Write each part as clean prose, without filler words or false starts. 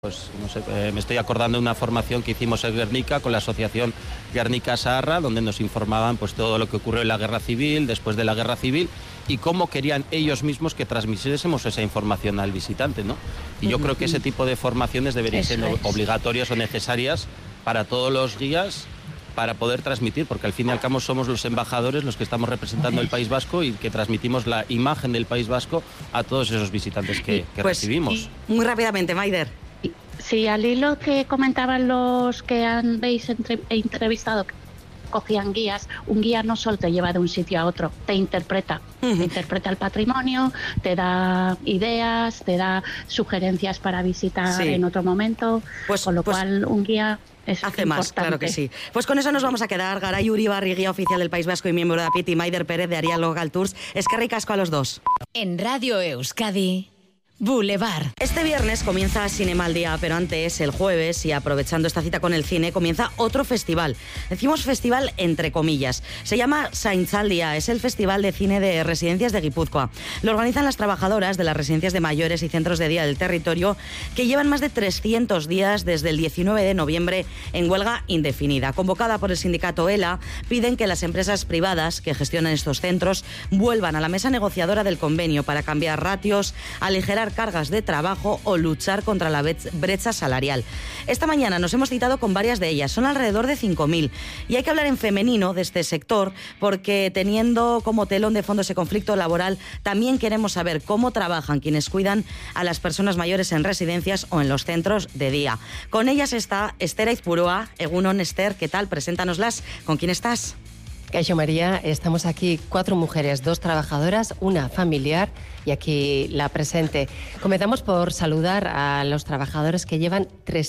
Pues no sé, me estoy acordando de una formación que hicimos en Guernica con la asociación Guernica-Saharra, donde nos informaban pues todo lo que ocurrió en la guerra civil, después de la guerra civil, y cómo querían ellos mismos que transmitiésemos esa información al visitante, ¿no? Y yo creo que ese tipo de formaciones deberían ser obligatorias o necesarias para todos los guías, para poder transmitir, porque al fin y al cabo somos los embajadores los que estamos representando el País Vasco y que transmitimos la imagen del País Vasco a todos esos visitantes que recibimos. Muy rápidamente, Maider. Sí, al hilo que comentaban los que habéis entrevistado, cogían guías, un guía no solo te lleva de un sitio a otro, te interpreta, te interpreta el patrimonio, te da ideas, te da sugerencias para visitar en otro momento, con lo cual un guía es hace importante. más, claro que sí. Pues con eso nos vamos a quedar. Garay Uribarri, guía oficial del País Vasco y miembro de APIT, y Maider Pérez de Arial Local Tours. Eskerrik asko a los dos. En Radio Euskadi, Boulevard. Este viernes comienza Cinema al Día, pero antes, el jueves, y aprovechando esta cita con el cine, comienza otro festival. Decimos festival entre comillas. Se llama Zaintzaldia, es el Festival de Cine de Residencias de Guipúzcoa. Lo organizan las trabajadoras de las residencias de mayores y centros de día del territorio, que llevan más de 300 días desde el 19 de noviembre en huelga indefinida. Convocada por el sindicato ELA, piden que las empresas privadas que gestionan estos centros vuelvan a la mesa negociadora del convenio para cambiar ratios, aligerar cargas de trabajo o luchar contra la brecha salarial. Esta mañana nos hemos citado con varias de ellas, son alrededor de 5.000, y hay que hablar en femenino de este sector porque, teniendo como telón de fondo ese conflicto laboral, también queremos saber cómo trabajan quienes cuidan a las personas mayores en residencias o en los centros de día. Con ellas está Esther Aizpurua. Egunon, Esther, ¿qué tal? Preséntanoslas. ¿Con quién estás? Kaixo María, estamos aquí 4 mujeres, 2 trabajadoras, una familiar y aquí la presente. Comenzamos por saludar a los trabajadores que llevan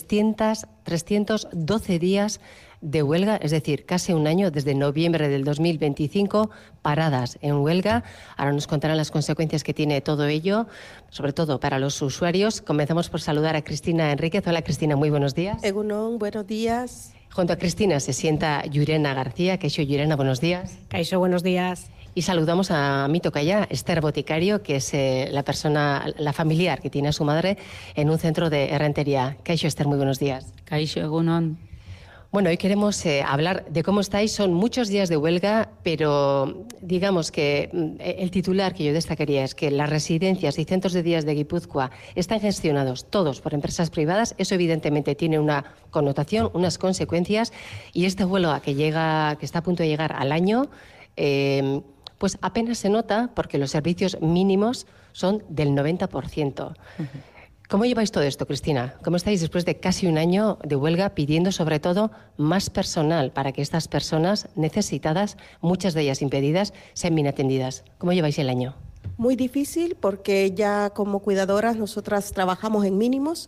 312 días de huelga, es decir, casi un año, desde noviembre del 2025, paradas en huelga. Ahora nos contarán las consecuencias que tiene todo ello, sobre todo para los usuarios. Comenzamos por saludar a Cristina Enríquez. Hola, Cristina, muy buenos días. Egunon, buenos días. Junto a Cristina se sienta Llurena García. Kaixo, Llurena, buenos días. Kaixo, buenos días. Y saludamos a mi tocaya, Esther Boticario, que es la familiar que tiene a su madre en un centro de errentería. Kaixo, Esther, muy buenos días. Kaixo, egunon. Bueno, hoy queremos hablar de cómo estáis. Son muchos días de huelga, pero digamos que el titular que yo destacaría es que las residencias y centros de días de Guipúzcoa están gestionados todos por empresas privadas. Eso evidentemente tiene una connotación, unas consecuencias, y esta huelga que está a punto de llegar al año, pues apenas se nota porque los servicios mínimos son del 90%. ¿Cómo lleváis todo esto, Cristina? ¿Cómo estáis después de casi un año de huelga pidiendo sobre todo más personal para que estas personas necesitadas, muchas de ellas impedidas, sean bien atendidas? ¿Cómo lleváis el año? Muy difícil porque ya como cuidadoras nosotras trabajamos en mínimos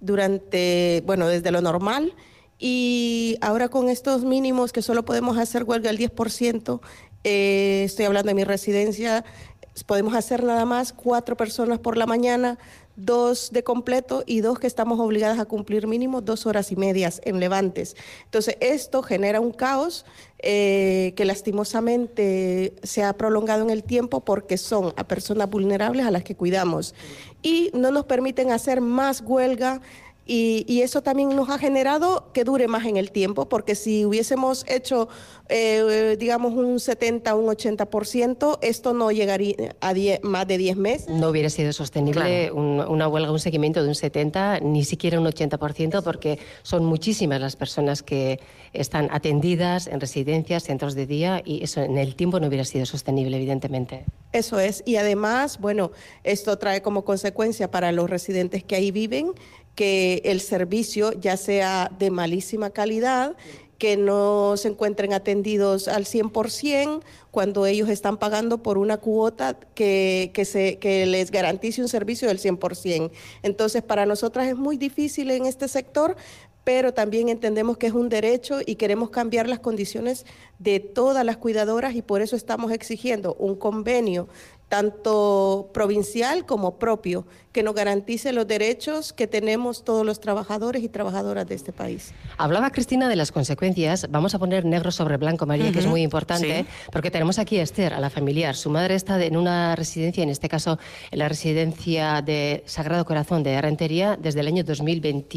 desde lo normal, y ahora con estos mínimos que solo podemos hacer huelga el 10%, estoy hablando de mi residencia, podemos hacer nada más 4 personas por la mañana, 2 de completo y 2 que estamos obligadas a cumplir mínimo 2 horas y medias en levantes. Entonces esto genera un caos que lastimosamente se ha prolongado en el tiempo porque son a personas vulnerables a las que cuidamos y no nos permiten hacer más huelga. Y eso también nos ha generado que dure más en el tiempo, porque si hubiésemos hecho, digamos, un 70 o un 80%, esto no llegaría a más de 10 meses. No hubiera sido sostenible una huelga, un seguimiento de un 70, ni siquiera un 80%, porque son muchísimas las personas que están atendidas en residencias, centros de día, y eso en el tiempo no hubiera sido sostenible, evidentemente. Eso es. Y además, bueno, esto trae como consecuencia para los residentes que ahí viven que el servicio ya sea de malísima calidad, que no se encuentren atendidos al 100% cuando ellos están pagando por una cuota que les garantice un servicio del 100%. Entonces, para nosotras es muy difícil en este sector, pero también entendemos que es un derecho y queremos cambiar las condiciones de todas las cuidadoras y por eso estamos exigiendo un convenio tanto provincial como propio, que nos garantice los derechos que tenemos todos los trabajadores y trabajadoras de este país. Hablaba Cristina de las consecuencias. Vamos a poner negro sobre blanco, María, que es muy importante, porque tenemos aquí a Esther, a la familiar. Su madre está en una residencia, en este caso en la residencia de Sagrado Corazón de Rentería, desde el año 2020.